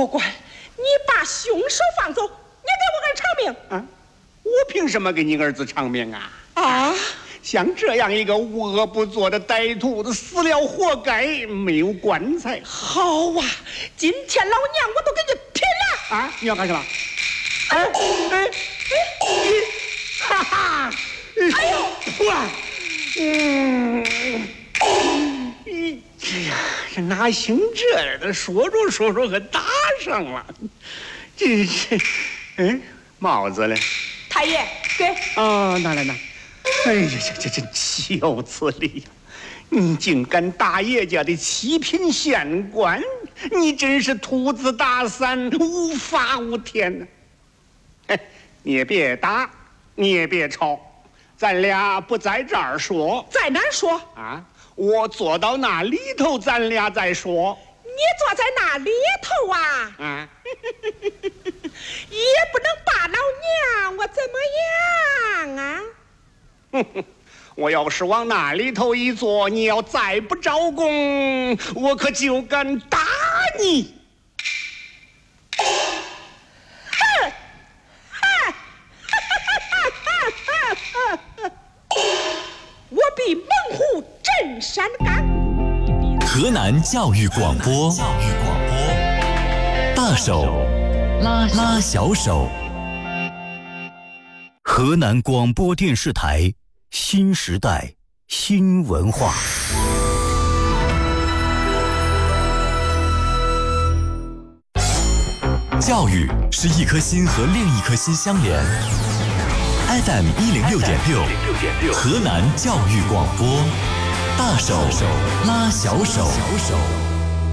国官，你把凶手放走，你给我儿偿命啊！我凭什么给你儿子偿命啊？ 啊！ 像这样一个无恶不作的歹徒，死了活该，没有棺材。 好啊，今天老娘我都给你拼了！ 啊！你要干什么？哈哈！ 哎呦！ 哇！这呀，这哪行这的？说着可打上了。帽子嘞？ 太爷，给。 啊，拿来。哎呀，这真岂有此理呀！你竟敢打叶家的七品县官，你真是兔子打伞，无法无天呢！你也别打，你也别吵，咱俩不在这儿说， 在哪儿说啊？我坐到那里头，咱俩再说。 你坐在那里头啊？ 啊！ 也不能把老娘我怎么样啊？ 我要是往那里头一坐，你要再不招供，我可就敢打你！ 我比猛虎镇山岗。 河南教育广播，大手拉小手。河南广播电视台新时代新文化。教育是一颗心和另一颗心相连。FM 106.6，河南教育广播，大手拉小手。